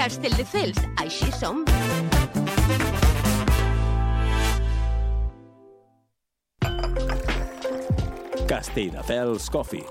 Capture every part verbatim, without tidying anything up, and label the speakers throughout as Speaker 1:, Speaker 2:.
Speaker 1: Castelldefels, així som.
Speaker 2: Castelldefels Coffee.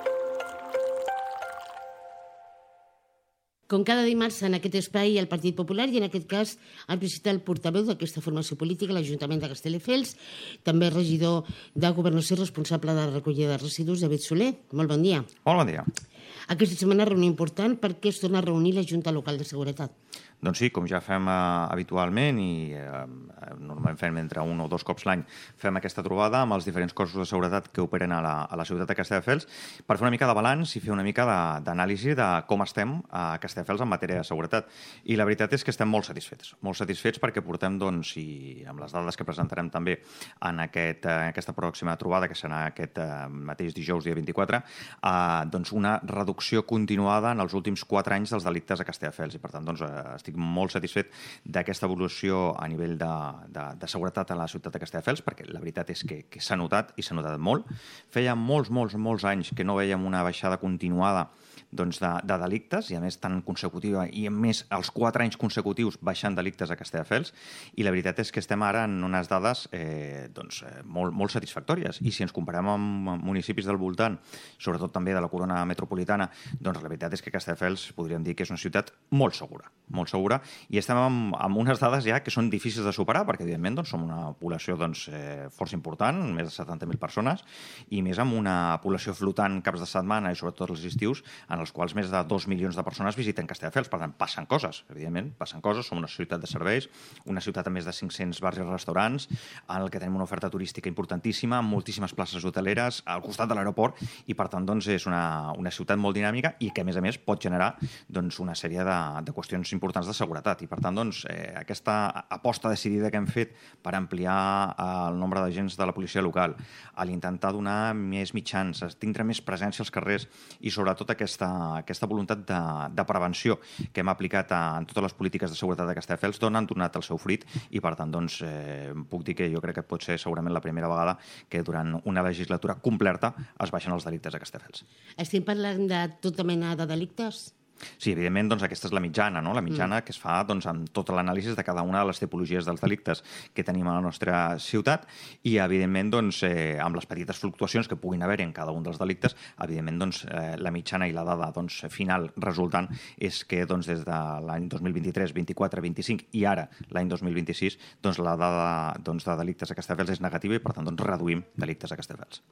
Speaker 3: Com cada dimarts en aquest espai el Partit Popular i en aquest cas han visitat el portaveu d'aquesta formació política, l'Ajuntament de Castelldefels, també regidor de Governació responsable de la recollida de residus, David Soler. Molt bon dia.
Speaker 4: Molt bon dia.
Speaker 3: Aquesta setmana reunió important perquè es torna a reunir la Junta Local de Seguretat.
Speaker 4: Doncs sí, com ja fem eh, habitualment i eh, normalment fem entre un o dos cops l'any, fem aquesta trobada amb els diferents cossos de seguretat que operen a la, a la ciutat de Castelldefels per fer una mica de balanç i fer una mica d'anàlisi de, de com estem a Castelldefels en matèria de seguretat. I la veritat és que estem molt satisfets. Molt satisfets perquè portem, doncs, i amb les dades que presentarem també en aquest, eh, aquesta pròxima trobada, que serà aquest eh, mateix dijous, dia vint-i-quatre, eh, doncs una reducció continuada en els últims quatre anys dels delictes a Castelldefels. I per tant, doncs, eh, estic molt satisfet d'aquesta evolució a nivell de, de, de seguretat a la ciutat de Castelldefels, perquè la veritat és que, que s'ha notat, i s'ha notat molt. Feia molts, molts, molts anys que no veiem una baixada continuada doncs, de, de delictes, i a més tan consecutiva, i a més els quatre anys consecutius baixant delictes a Castelldefels, i la veritat és que estem ara en unes dades eh, doncs, eh, molt, molt satisfactòries. I si ens comparem amb municipis del voltant, sobretot també de la corona metropolitana, doncs la veritat és que Castelldefels podríem dir que és una ciutat molt segura, molt segura, i estem amb, amb unes dades ja que són difícils de superar, perquè evidentment doncs, som una població doncs, eh, força important, més de setanta mil persones, i més amb una població flotant caps de setmana i sobretot els estius, en els quals més de dos milions de persones visiten Castelldefels. Per tant, passen coses, evidentment, passen coses. Som una ciutat de serveis, una ciutat amb més de cinc-cents bars i restaurants, en què tenim una oferta turística importantíssima, amb moltíssimes places hoteleres al costat de l'aeroport, i per tant doncs, és una, una ciutat molt dinàmica i que, a més a més, pot generar doncs, una sèrie de, de qüestions importants de seguretat. I per tant, doncs, eh, aquesta aposta decidida que hem fet per ampliar eh, el nombre d'agents de la policia local, a l'intentar donar més mitjans, a tindre més presència als carrers i sobretot aquesta aquesta voluntat de, de prevenció que hem aplicat a, en totes les polítiques de seguretat de Castelldefels han donat el seu fruit, i per tant doncs, eh, puc dir que jo crec que pot ser segurament la primera vegada que durant una legislatura completa es baixen els delictes a Castelldefels.
Speaker 3: Estem parlant de tota mena de delictes?
Speaker 4: Sí, evidentment, doncs, aquesta és la mitjana, no? La mitjana mm. que es fa doncs, amb tot l'anàlisi de cada una de les tipologies dels delictes que tenim a la nostra ciutat, i, evidentment, doncs, eh, amb les petites fluctuacions que puguin haver en cada un dels delictes, evidentment, doncs, eh, la mitjana i la dada doncs, final resultant és que doncs, des de l'any dos mil vint-i-tres, vint-i-quatre, vint-i-cinc i ara l'any dos mil vint-i-sis, doncs, la dada doncs, de delictes a Castelldefels és negativa i, per tant, doncs, reduïm delictes a Castelldefels.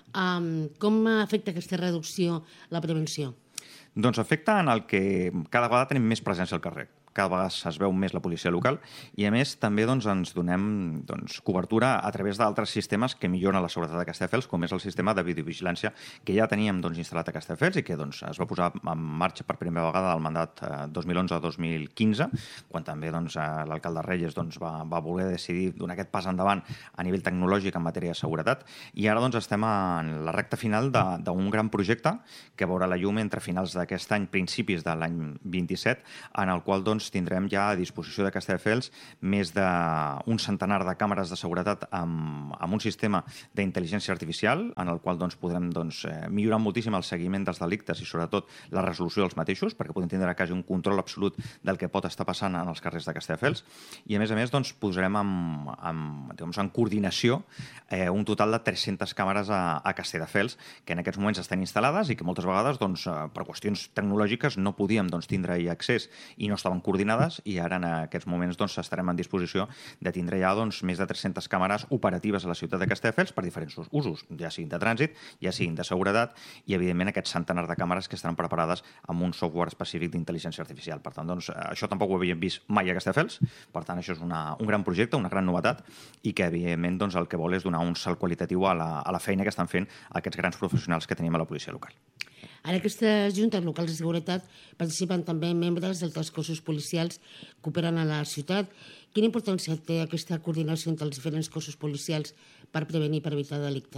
Speaker 3: Um, com afecta aquesta reducció la prevenció?
Speaker 4: Doncs afecta en el que cada vegada tenim més presència al carrer. Cada vegada es veu més la policia local i, a més, també doncs, ens donem doncs, cobertura a través d'altres sistemes que milloren la seguretat de Castelldefels, com és el sistema de videovigilància que ja teníem doncs, instal·lat a Castelldefels i que doncs, es va posar en marxa per primera vegada al mandat eh, dos mil onze a dos mil quinze, quan també doncs, l'alcalde Reyes doncs, va, va voler decidir donar aquest pas endavant a nivell tecnològic en matèria de seguretat, i ara doncs, estem en la recta final d'un gran projecte que veurà la llum entre finals d'aquest any, principis de l'any vint-i-set, en el qual doncs, tindrem ja a disposició de Castelldefels més d'un centenar de càmeres de seguretat amb, amb un sistema d'intel·ligència artificial en el qual doncs, podrem doncs, millorar moltíssim el seguiment dels delictes i sobretot la resolució dels mateixos, perquè podem tindre quasi un control absolut del que pot estar passant en els carrers de Castelldefels, i a més a més doncs, posarem en, en, diguem, en coordinació eh, un total de tres-centes càmeres a, a Castelldefels que en aquests moments estan instal·lades i que moltes vegades doncs, per qüestions tecnològiques no podíem doncs, tindre-hi accés i no estaven coordinades, i ara en aquests moments doncs, estarem en disposició de tindre ja doncs, més de tres-centes càmeres operatives a la ciutat de Castelldefels per diferents usos, ja siguin de trànsit, ja siguin de seguretat, i evidentment aquest centenar de càmeres que estaran preparades amb un software específic d'intel·ligència artificial. Per tant, doncs, això tampoc ho havíem vist mai a Castelldefels, per tant això és una, un gran projecte, una gran novetat, i que evidentment doncs, el que vol és donar un salt qualitatiu a la, a la feina que estan fent aquests grans professionals que tenim a la policia local.
Speaker 3: En aquestes juntes locals de seguretat participen també membres d'altres cossos policials que operen a la ciutat. Quina importància té aquesta coordinació entre els diferents cossos policials per prevenir i per evitar delictes?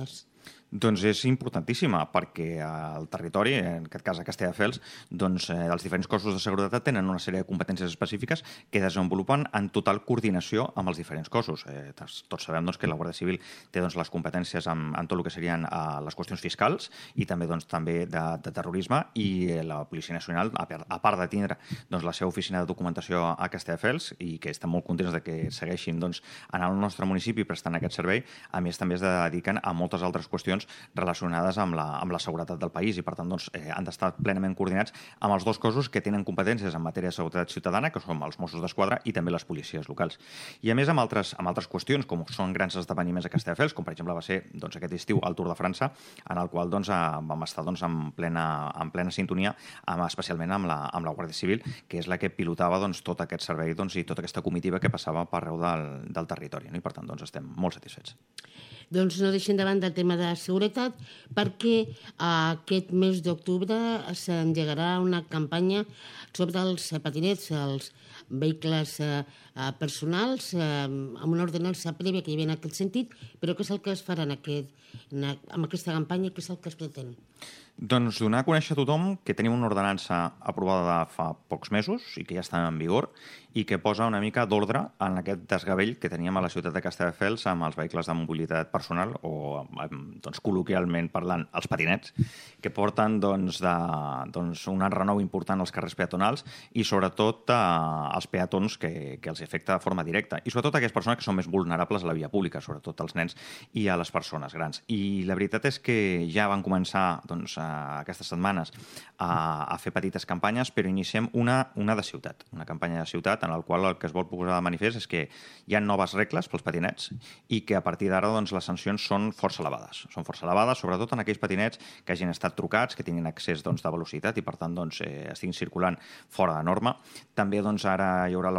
Speaker 4: Doncs és importantíssima, perquè el territori, en aquest cas a Castelldefels, doncs eh, els diferents cossos de seguretat tenen una sèrie de competències específiques que desenvolupen en total coordinació amb els diferents cossos. Eh, tots sabem doncs, que la Guàrdia Civil té doncs, les competències en, en tot el que serien eh, les qüestions fiscals i també doncs, també de, de terrorisme, i eh, la Policia Nacional, a, a part de tindre doncs, la seva oficina de documentació a Castelldefels, i que estem molt contents de que segueixin doncs, en el nostre municipi prestant aquest servei, a més també es dediquen a moltes altres qüestions relacionades amb la, amb la seguretat del país, i per tant doncs, eh, han d'estar plenament coordinats amb els dos cossos que tenen competències en matèria de seguretat ciutadana, que són els Mossos d'Esquadra i també les policies locals. I a més amb altres, amb altres qüestions, com són grans esdeveniments a Castelldefels, com per exemple va ser doncs, aquest estiu el Tour de França, en el qual doncs, vam estar doncs, en, plena, en plena sintonia, amb, especialment amb la, amb la Guàrdia Civil, que és la que pilotava doncs, tot aquest servei doncs, i tota aquesta comitiva que passava per arreu del, del territori. No? I per tant doncs, estem molt satisfets.
Speaker 3: Doncs no deixem davant del tema de seguretat, perquè aquest mes d'octubre s'engegarà una campanya sobre els patinets, els vehicles personals, amb una ordenança prèvia que hi havia en aquest sentit, però què és el que es farà en aquest, en, amb aquesta campanya, què és el que es pretén?
Speaker 4: Doncs donar a conèixer a tothom que tenim una ordenança aprovada fa pocs mesos i que ja està en vigor i que posa una mica d'ordre en aquest desgavell que teníem a la ciutat de Castelldefels amb els vehicles de mobilitat personal, o doncs, col·loquialment parlant, els patinets, que porten doncs, de, doncs, un renou important als carrers peatonals i sobretot eh, als peatons que, que els afecta de forma directa, i sobretot a aquelles persones que són més vulnerables a la via pública, sobretot als nens i a les persones grans. I la veritat és que ja van començar doncs, aquestes setmanes a, a fer petites campanyes, però iniciem una, una de ciutat, una campanya de ciutat en la qual el que es vol posar de manifest és que hi ha noves regles pels patinets i que a partir d'ara doncs, les sancions són força elevades. Són força elevades, sobretot en aquells patinets que hagin estat trucats, que tinguin accés doncs, de velocitat i per tant doncs, eh, estiguin circulant fora de norma. També doncs, ara hi haurà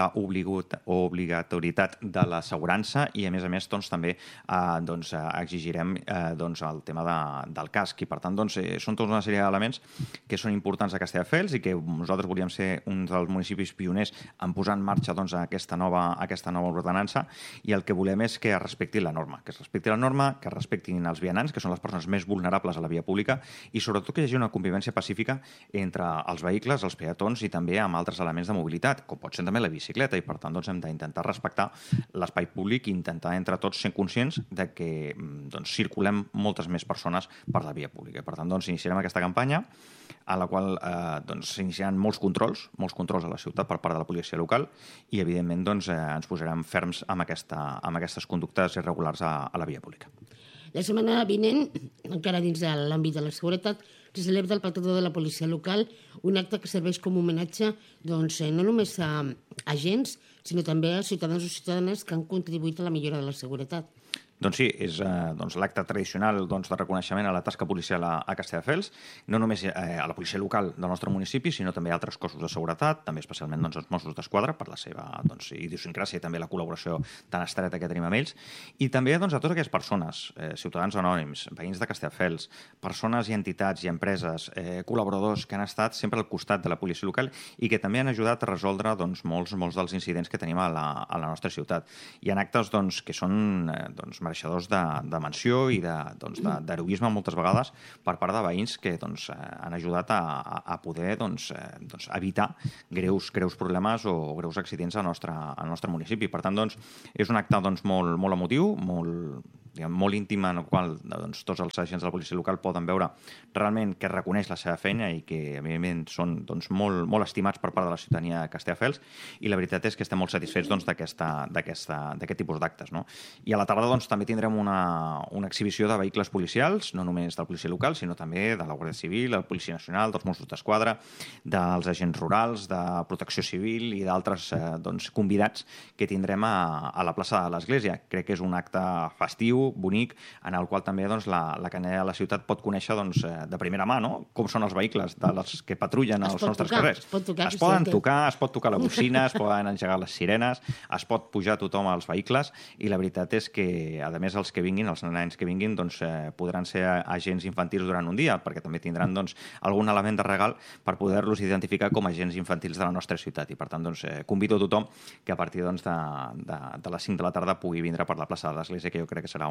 Speaker 4: l'obligatorietat de l'assegurança i a més a més doncs, també eh, doncs, exigirem eh, doncs, el tema de, del casc, i per tant doncs, eh, són tota una sèrie d'elements que són importants a Castelldefels i que nosaltres volíem ser un dels municipis pioners en posar en marxa doncs, aquesta, nova, aquesta nova ordenança, i el que volem és que es respecti la norma, que es respecti la norma, que es respectin els vianants, que són les persones més vulnerables a la via pública, i sobretot que hi hagi una convivència pacífica entre els vehicles, els peatons i també amb altres elements de mobilitat, com pot ser també la bicicleta, i per tant doncs, hem d'intentar respectar l'espai públic i intentar entre tots ser conscients de que doncs, circulem moltes més persones per la via pública. Per tant, doncs, iniciarem aquesta campanya a la qual eh, doncs, s'iniciaran molts controls, molts controls a la ciutat per part de la policia local, i evidentment doncs, eh, ens posarem ferms amb, aquesta, amb aquestes conductes irregulars a, a la via pública.
Speaker 3: La setmana vinent, encara dins de l'àmbit de la seguretat, se celebra el patró de la policia local, un acte que serveix com a homenatge doncs, no només a agents, sinó també a ciutadans o ciutadanes que han contribuït a la millora de la seguretat.
Speaker 4: Doncs sí, és eh, doncs, l'acte tradicional doncs, de reconeixement a la tasca policial a, a Castelldefels, no només eh, a la policia local del nostre municipi, sinó també a altres cossos de seguretat, també especialment doncs, els Mossos d'Esquadra, per la seva doncs, idiosincràsia i també la col·laboració tan estreta que tenim amb ells, i també doncs, a totes aquelles persones, eh, ciutadans anònims, veïns de Castelldefels, persones i entitats i empreses, eh, col·laboradors que han estat sempre al costat de la policia local i que també han ajudat a resoldre doncs, molts, molts dels incidents que tenim a la, a la nostra ciutat. Hi ha actes doncs, que són eh, doncs, mereixedors de, de menció i d'heroisme de, doncs, moltes vegades per part de veïns que doncs, han ajudat a, a poder doncs, doncs, evitar greus, greus problemes o greus accidents al nostre, al nostre municipi. Per tant, doncs, és un acte doncs, molt, molt emotiu, molt, diguem, molt íntim, en el qual doncs, tots els agents de la policia local poden veure realment que reconeix la seva feina i que, evidentment, són doncs, molt, molt estimats per part de la ciutadania de Castelldefels, i la veritat és que estem molt satisfets doncs, d'aquest tipus d'actes. No? I a la tarda doncs, també tindrem una, una exhibició de vehicles policials, no només de la policia local, sinó també de la Guàrdia Civil, la Policia Nacional, dels Mossos d'Esquadra, dels agents rurals, de Protecció Civil i d'altres eh, doncs, convidats que tindrem a, a la plaça de l'Església. Crec que és un acte festiu, bonic, en el qual també doncs, la, la canalla de la ciutat pot conèixer doncs, de primera mà no? Com són els vehicles de les que patrullen als nostres
Speaker 3: tocar,
Speaker 4: carrers.
Speaker 3: Es, pot tocar,
Speaker 4: es poden tocar, es pot tocar la bocina, es poden engegar les sirenes, es pot pujar tothom als vehicles, i la veritat és que, a més, els que vinguin, els nens que vinguin, doncs, eh, podran ser agents infantils durant un dia, perquè també tindran doncs, algun element de regal per poder-los identificar com a agents infantils de la nostra ciutat. I per tant, doncs, eh, convido a tothom que a partir doncs, de, de, de les cinc de la tarda pugui vindre per la plaça de l'Església, que jo crec que serà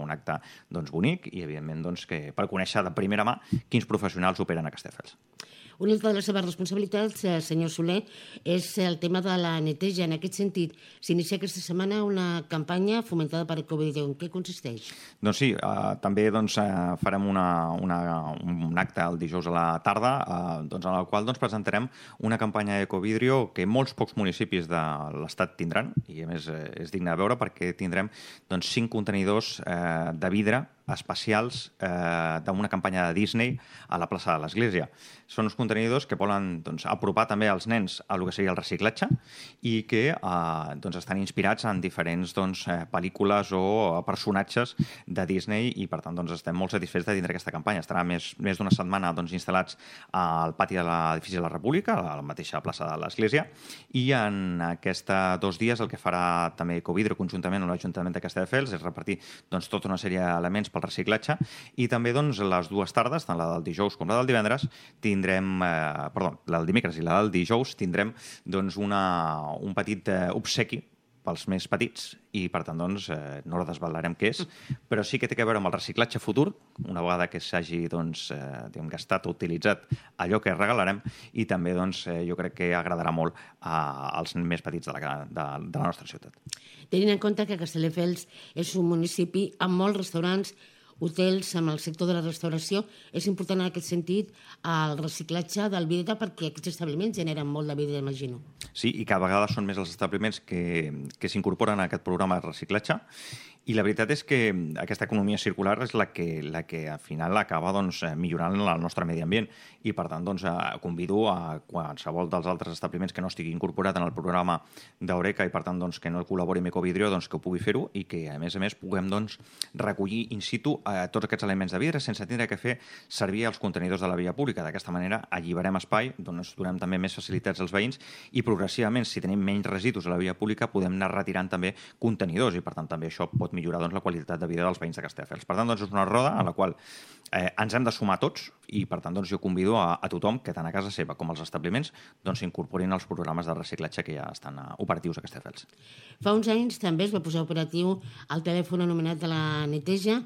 Speaker 4: un acte doncs, bonic i, evidentment, doncs, que, per conèixer de primera mà quins professionals operen a Castelldefels.
Speaker 3: Una altra de les seves responsabilitats, eh, senyor Soler, és el tema de la neteja. En aquest sentit, s'inicia aquesta setmana una campanya fomentada per Ecovideo. En què consisteix?
Speaker 4: Doncs sí, eh, també doncs, eh, farem una, una, un acte el dijous a la tarda eh, doncs, en el qual doncs, presentarem una campanya d'Ecovideo que molts pocs municipis de l'Estat tindran, i a més eh, és digne de veure perquè tindrem doncs, cinc contenidors eh, de vidre especials eh, d'una campanya de Disney a la plaça de l'Església. Són uns contenidors que volen doncs, apropar també als nens a el que seria el reciclatge i que eh, doncs, estan inspirats en diferents doncs, eh, pel·lícules o personatges de Disney i, per tant, doncs, estem molt satisfets de tindre aquesta campanya. Estarà més, més d'una setmana doncs, instal·lats al pati de l'edifici de la República, a la mateixa plaça de l'Església, i en aquests dos dies el que farà també Ecovideo conjuntament amb l'Ajuntament de Castelldefels és repartir doncs, tota una sèrie d'elements pel reciclatge i també doncs, les dues tardes, tant la del dijous com la del divendres, tindrem, eh, perdó, la del dimecres i la del dijous, tindrem doncs, una, un petit eh, obsequi pels més petits i, per tant, doncs, eh, no la desvelarem què és, però sí que té a veure amb el reciclatge futur, una vegada que s'hagi doncs, eh, diguem, gastat o utilitzat allò que regalarem i també doncs, eh, jo crec que agradarà molt a, als més petits de la, de, de la nostra ciutat.
Speaker 3: Tenint en compte que Castelldefels és un municipi amb molts restaurants, hotels, amb el sector de la restauració, és important en aquest sentit el reciclatge del vidre perquè aquests establiments generen molt de vidre, imagino.
Speaker 4: Sí, i cada vegada són més els establiments que, que s'incorporen a aquest programa de reciclatge i la veritat és que aquesta economia circular és la que, la que al final acaba doncs, millorant el nostre medi ambient i per tant doncs, convido a qualsevol dels altres establiments que no estigui incorporat en el programa d'Eureka i per tant doncs, que no col·labori amb Ecovideo doncs, que ho pugui fer-ho i que a més a més puguem doncs, recollir in situ eh, tots aquests elements de vidre sense tindre que fer servir els contenidors de la via pública. D'aquesta manera alliberem espai, doncs, donem també més facilitats als veïns i progressivament, si tenim menys residus a la via pública, podem anar retirant també contenidors i per tant també això pot millorar doncs, la qualitat de vida dels veïns de Castelldefels. Per tant, doncs, és una roda en la qual eh, ens hem de sumar tots i, per tant, doncs, jo convido a, a tothom que tant a casa seva com als establiments doncs, s'incorporin als programes de reciclatge que ja estan uh, operatius a Castelldefels.
Speaker 3: Fa uns anys també es va posar operatiu el telèfon anomenat de la neteja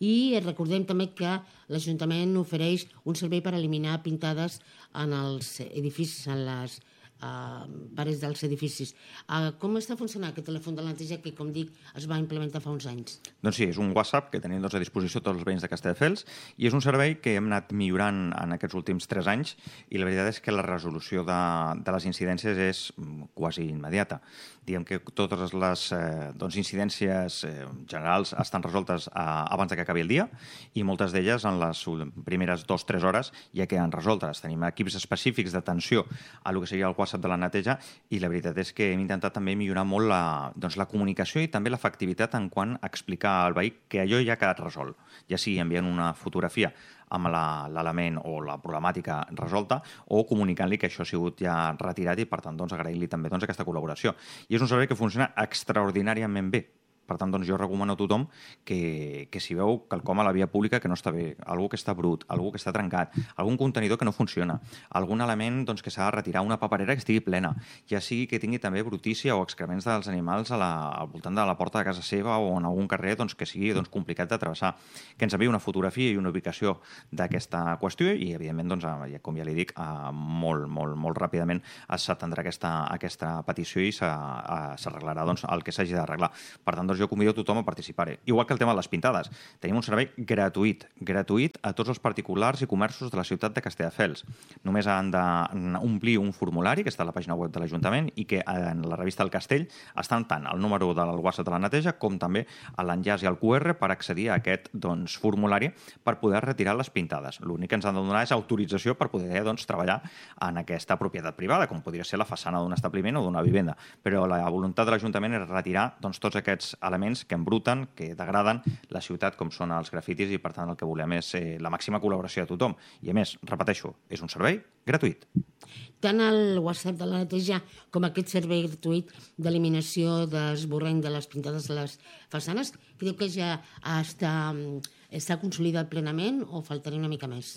Speaker 3: i recordem també que l'Ajuntament ofereix un servei per eliminar pintades en els edificis, en les Uh, pares dels edificis. Uh, com està funcionant aquest telèfon de la neteja que, com dic, es va implementar fa uns anys?
Speaker 4: Doncs sí, és un WhatsApp que tenim doncs, a disposició tots els veïns de Castelldefels i és un servei que hem anat millorant en aquests últims tres anys i la veritat és que la resolució de, de les incidències és quasi immediata. Diguem que totes les eh, doncs, incidències eh, generals estan resoltes eh, abans de que acabi el dia i moltes d'elles en les primeres dues o tres hores ja queden resoltes. Tenim equips específics d'atenció a lo que seria el WhatsApp de la neteja i la veritat és que hem intentat també millorar molt la, doncs, la comunicació i també l'efectivitat en quant a explicar al veí que allò ja ha quedat resolt, ja sigui enviant una fotografia amb l'element o la problemàtica resolta o comunicant-li que això ha sigut ja retirat i per tant doncs, agrair-li també doncs, aquesta col·laboració. I és un servei que funciona extraordinàriament bé. Per tant, doncs, jo recomano a tothom que, que si veu quelcom a la via pública que no està bé, algú que està brut, algú que està trencat, algun contenidor que no funciona, algun element doncs, que s'ha de retirar, una paperera que estigui plena, ja sigui que tingui també brutícia o excrements dels animals a la, al voltant de la porta de casa seva o en algun carrer doncs, que sigui doncs, complicat de travessar, que ens enviï una fotografia i una ubicació d'aquesta qüestió i, evidentment, doncs, com ja li dic, molt, molt, molt ràpidament s'atendrà aquesta, aquesta petició i s'arreglarà doncs, el que s'hagi d'arreglar. Per tant, doncs, jo convido a tothom a participar-hi. Igual que el tema de les pintades. Tenim un servei gratuït, gratuït a tots els particulars i comerços de la ciutat de Castelldefels. Només han d'omplir un formulari que està a la pàgina web de l'Ajuntament i que en la revista del Castell estan tant el número del WhatsApp de la neteja com també l'enllaç i el Q R per accedir a aquest doncs, formulari per poder retirar les pintades. L'únic que ens han de donar és autorització per poder doncs, treballar en aquesta propietat privada, com podria ser la façana d'un establiment o d'una vivenda. Però la voluntat de l'Ajuntament és retirar doncs, tots aquests elements que embruten, que degraden la ciutat, com són els grafitis, i per tant el que volem és eh, la màxima col·laboració de tothom. I a més, repeteixo, és un servei gratuït.
Speaker 3: Tant el WhatsApp de la neteja com aquest servei gratuït d'eliminació d'esborrany de les pintades de les façanes, creu que ja està, està consolidat plenament o faltaria una mica més?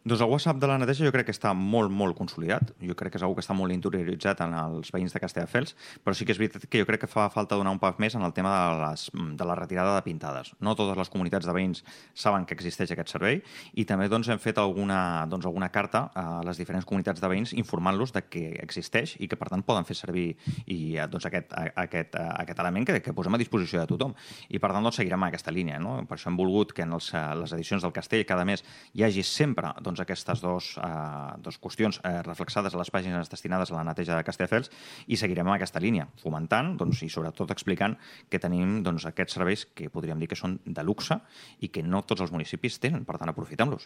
Speaker 4: Doncs el WhatsApp de la neteja jo crec que està molt, molt consolidat. Jo crec que és una que està molt interioritzat en els veïns de Castelldefels, però sí que és veritat que jo crec que fa falta donar un pas més en el tema de, les, de la retirada de pintades. No totes les comunitats de veïns saben que existeix aquest servei i també doncs, hem fet alguna, doncs, alguna carta a les diferents comunitats de veïns informant-los de que existeix i que per tant poden fer servir i, doncs, aquest, aquest, aquest element que, que posem a disposició de tothom. I per tant doncs, seguirem aquesta línia. No? Per això hem volgut que en els, les edicions del Castell cada mes hi hagi sempre doncs, doncs, aquestes dos, eh, dos qüestions eh, reflexades a les pàgines destinades a la neteja de Castelldefels i seguirem amb aquesta línia, fomentant doncs, i sobretot explicant que tenim doncs, aquests serveis que podríem dir que són de luxe i que no tots els municipis tenen, per tant, aprofitem-los.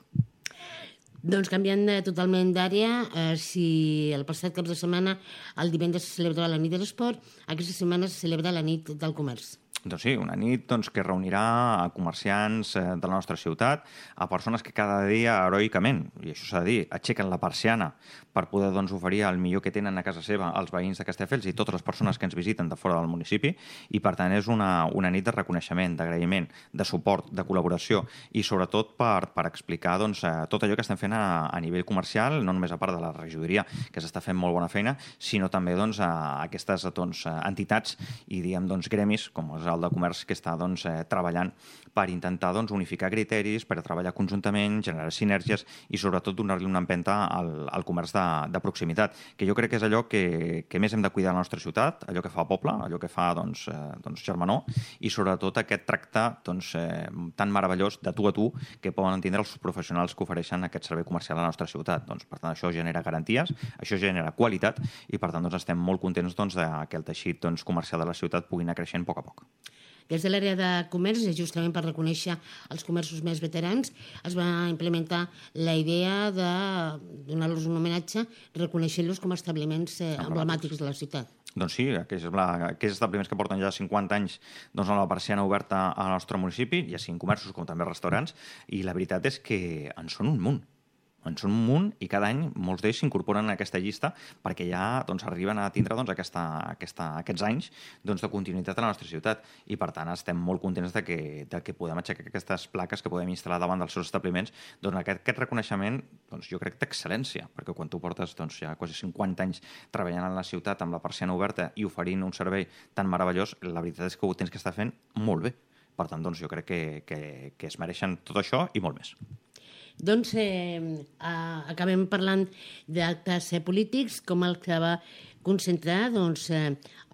Speaker 3: Doncs canviant totalment d'àrea, eh, si el passat cap de setmana, el divendres se celebra la nit de l'esport, aquesta setmana se celebra la nit del comerç.
Speaker 4: Doncs sí, una nit doncs, que reunirà a comerciants eh, de la nostra ciutat, a persones que cada dia, heroicament, i això s'ha de dir, aixequen la persiana per poder doncs, oferir el millor que tenen a casa seva als veïns de Castelldefels i totes les persones que ens visiten de fora del municipi, i per tant és una, una nit de reconeixement, d'agraïment, de suport, de col·laboració i sobretot per, per explicar doncs, tot allò que estem fent a, a nivell comercial, no només a part de la regidoria, que s'està fent molt bona feina, sinó també doncs, a aquestes doncs, entitats i diguem, doncs, gremis, com és el de comerç, que està doncs, eh, treballant per intentar doncs, unificar criteris, per treballar conjuntament, generar sinergies i sobretot donar-li una empenta al, al comerç de, de proximitat, que jo crec que és allò que, que més hem de cuidar a la nostra ciutat, allò que fa poble, allò que fa doncs, eh, doncs, germanor, i sobretot aquest tracte doncs, eh, tan meravellós de tu a tu que poden entendre els professionals que ofereixen aquest servei comercial a la nostra ciutat. Doncs, per tant, això genera garanties, això genera qualitat i per tant doncs, estem molt contents doncs, de que el teixit doncs, comercial de la ciutat pugui anar creixent a poc a poc.
Speaker 3: Des de l'àrea de comerç, justament per reconèixer els comerços més veterans, es va implementar la idea de donar-los un homenatge reconeixent-los com a establiments eh, emblemàtics de la ciutat.
Speaker 4: Doncs sí, aquests, aquests establiments que porten ja cinquanta anys doncs, amb la persiana oberta al nostre municipi, ja siguin comerços com també restaurants, i la veritat és que en són un munt. En són un munt i cada any molts d'ells s'incorporen a aquesta llista perquè ja doncs, arriben a tindre doncs, aquesta, aquesta, aquests anys doncs, de continuïtat a la nostra ciutat i per tant estem molt contents de que, de que podem aixecar aquestes plaques que podem instal·lar davant dels seus establiments. Doncs aquest, aquest reconeixement doncs, jo crec d'excel·lència, perquè quan tu portes doncs, ja quasi cinquanta anys treballant a la ciutat amb la persiana oberta i oferint un servei tan meravellós, la veritat és que ho tens que estar fent molt bé. Per tant, doncs, jo crec que, que, que es mereixen tot això i molt més.
Speaker 3: Doncs eh, acabem parlant d'actes eh, polítics, com el que va concentrar doncs, eh,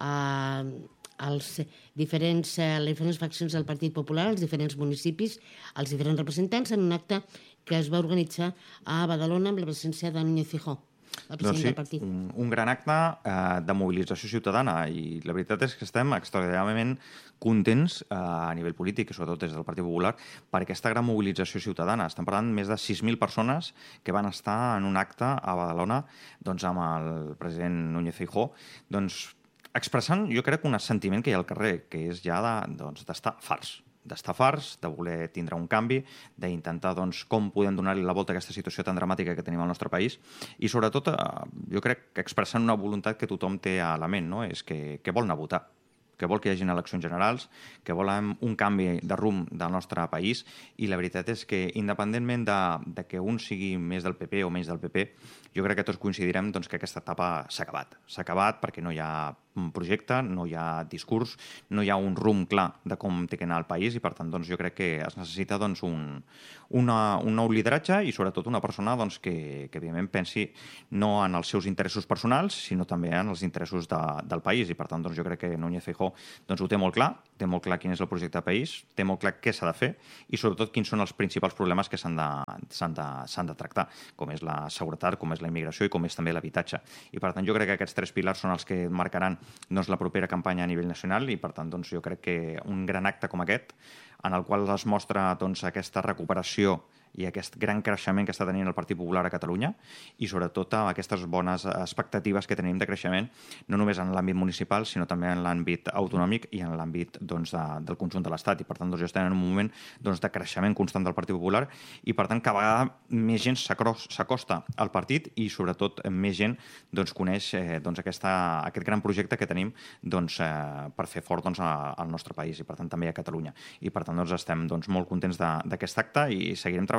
Speaker 3: a, els diferents, eh, les diferents faccions del Partit Popular, els diferents municipis, els diferents representants, en un acte que es va organitzar a Badalona amb la presència de Núñez Feijóo.
Speaker 4: Doncs sí, un, un gran acte eh, de mobilització ciutadana i la veritat és que estem extraordinàriament contents eh, a nivell polític i sobretot des del Partit Popular per aquesta gran mobilització ciutadana. Estem parlant de més de sis mil persones que van estar en un acte a Badalona doncs, amb el president Núñez Feijóo doncs, expressant, jo crec, un sentiment que hi ha al carrer, que és ja de, doncs, d'estar farts. d'estar farts, de voler tindre un canvi, d'intentar doncs, com podem donar-li la volta a aquesta situació tan dramàtica que tenim al nostre país i sobretot eh, jo crec que expressant una voluntat que tothom té a la ment, no? És que, que vol anar a votar, que vol que hi hagi eleccions generals, que volem un canvi de rumb del nostre país i la veritat és que independentment de, de que un sigui més del P P o menys del P P, jo crec que tots coincidirem doncs, que aquesta etapa s'ha acabat. S'ha acabat perquè no hi ha un projecte, no hi ha discurs, no hi ha un rumb clar de com té que anar el país i per tant doncs, jo crec que es necessita doncs, un, una, un nou lideratge i sobretot una persona doncs, que, que evidentment pensi no en els seus interessos personals sinó també en els interessos de, del país i per tant doncs, jo crec que Núñez Feijóo doncs, ho té molt clar, té molt clar quin és el projecte de país, té molt clar què s'ha de fer i sobretot quins són els principals problemes que s'han de, s'han de, s'han de tractar, com és la seguretat, com és la immigració i com és també l'habitatge. I per tant jo crec que aquests tres pilars són els que marcaran doncs, la propera campanya a nivell nacional i per tant doncs, jo crec que un gran acte com aquest en el qual es mostra doncs, aquesta recuperació i aquest gran creixement que està tenint el Partit Popular a Catalunya i sobretot aquestes bones expectatives que tenim de creixement no només en l'àmbit municipal sinó també en l'àmbit autonòmic i en l'àmbit doncs, de, del conjunt de l'Estat i per tant doncs, jo estem en un moment doncs, de creixement constant del Partit Popular i per tant cada vegada més gent s'acosta al partit i sobretot més gent doncs, coneix eh, doncs, aquesta, aquest gran projecte que tenim doncs, eh, per fer fort doncs, al nostre país i per tant també a Catalunya i per tant doncs, estem doncs, molt contents d'aquest acte i seguirem treballant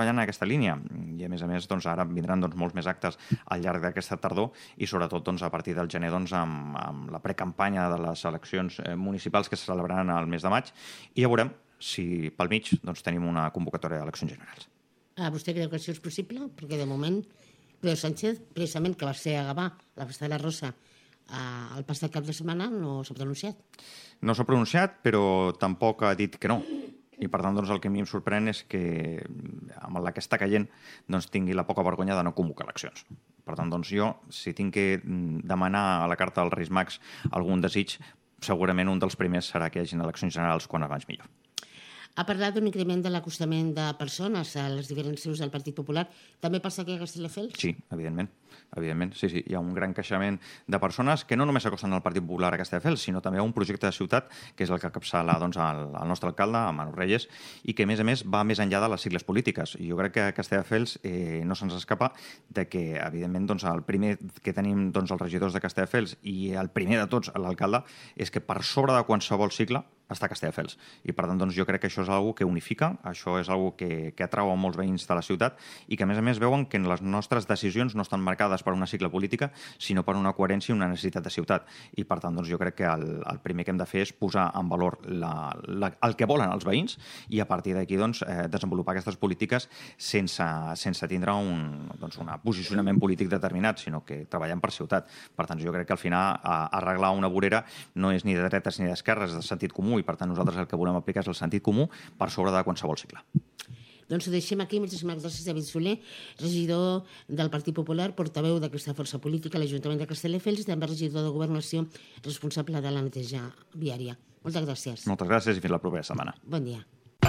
Speaker 4: treballant en aquesta línia i, a més a més, doncs, ara vindran doncs, molts més actes al llarg d'aquesta tardor i, sobretot, doncs, a partir del gener doncs, amb, amb la precampanya de les eleccions eh, municipals que se celebraran al mes de maig i ja veurem si pel mig doncs, tenim una convocatòria d'eleccions generals.
Speaker 3: Ah, vostè creu que això és possible? Perquè, de moment, Pedro Sánchez, precisament, que va ser a Gavà, la Festa de la Rosa, el passat cap de setmana, no s'ha pronunciat.
Speaker 4: No s'ha pronunciat, però tampoc ha dit que no. I, per tant, doncs, el que a mi em sorprèn és que, amb la que està caient, doncs, tingui la poca vergonya de no convocar eleccions. Per tant, doncs, jo, si tinc que demanar a la carta dels Reis Mags algun desig, segurament un dels primers serà que hi hagin eleccions generals quan abans millor.
Speaker 3: Ha parlat d'un increment de l'acostament de persones a les diferents seus del Partit Popular. També passa aquí a Castelldefels?
Speaker 4: Sí, evidentment. Evidentment, sí, sí. Hi ha un gran creixement de persones que no només s'acosten al Partit Popular a Castelldefels, sinó també a un projecte de ciutat, que és el que capçala doncs, el, el nostre alcalde, Manu Reyes, i que, a més a més, va més enllà de les sigles polítiques. I jo crec que a Castelldefels eh, no se'ns escapa de que, evidentment, doncs, el primer que tenim doncs, els regidors de Castelldefels i el primer de tots, l'alcalde, és que per sobre de qualsevol sigle està a Castelldefels. I, per tant, doncs, jo crec que això és una que unifica, això és una que, que atrau a molts veïns de la ciutat i que, a més a més, veuen que les nostres decisions no estan marcades per una sigla política, sinó per una coherència i una necessitat de ciutat. I, per tant, doncs, jo crec que el, el primer que hem de fer és posar en valor la, la, el que volen els veïns i, a partir d'aquí, doncs, eh, desenvolupar aquestes polítiques sense, sense tindre un doncs, un posicionament polític determinat, sinó que treballem per ciutat. Per tant, jo crec que al final a, arreglar una vorera no és ni de dretes ni d'esquerres, és de sentit comú, i per tant nosaltres el que volem aplicar és el sentit comú per sobre de qualsevol cicle.
Speaker 3: Doncs ho deixem aquí. Moltíssimes gràcies, David Soler, regidor del Partit Popular, portaveu d'aquesta força política a l'Ajuntament de Castelldefels i també regidor de Governació, responsable de la neteja viària. Moltes gràcies.
Speaker 4: Moltes gràcies i fins la propera setmana.
Speaker 3: Bon dia.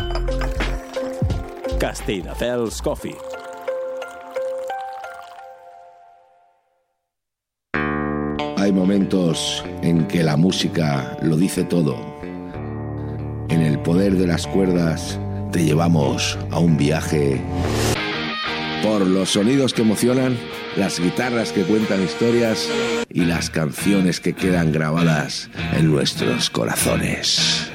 Speaker 2: Castelldefels Coffee.
Speaker 5: Hay momentos en que la música lo dice todo. En el poder de las cuerdas te llevamos a un viaje por los sonidos que emocionan, las guitarras que cuentan historias y las canciones que quedan grabadas en nuestros corazones.